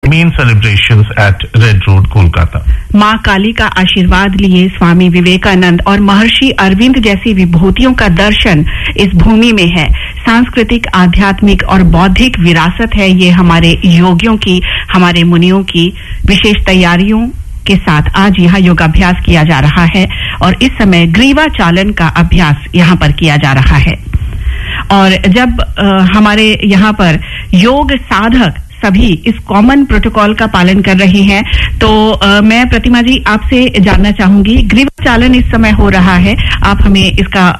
main celebrations at Red Road, Kolkata. माँ काली का आशीर्वाद लिए स्वामी विवेकानंद और महर्षि अरविंद जैसी विभूतियों का दर्शन इस भूमि में है। सांस्कृतिक, आध्यात्मिक और बौद्धिक विरासत है ये हमारे योगियों की, हमारे मुनियों की। विशेष तैयारियों के साथ आज यहाँ योगाभ्यास किया जा रहा है और इस समय ग्रीवा चालन का अभ्यास यहाँ पर किया जा रहा है। और जब हमारे यहाँ पर योग साधक सभी इस कॉमन प्रोटोकॉल का पालन कर रही हैं, तो मैं प्रतिमा जी आपसे जानना चाहूंगी, ग्रीवा चालन इस समय हो रहा है, आप हमें इसका